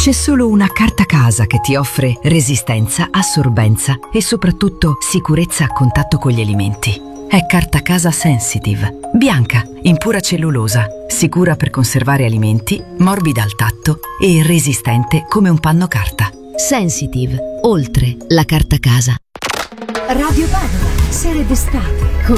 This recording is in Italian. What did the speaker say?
C'è solo una carta casa che ti offre resistenza, assorbenza e soprattutto sicurezza a contatto con gli alimenti. È Carta Casa Sensitive. Bianca, in pura cellulosa, sicura per conservare alimenti, morbida al tatto e resistente come un panno carta. Sensitive, oltre la carta casa. Radio Padova, serie d'estate.